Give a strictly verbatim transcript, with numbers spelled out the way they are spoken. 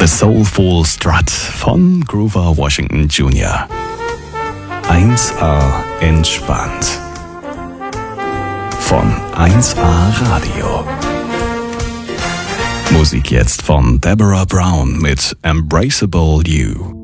Soulful Strut von Grover Washington Junior eins A entspannt von eins A Radio. Musik jetzt von Deborah Brown mit Embraceable You.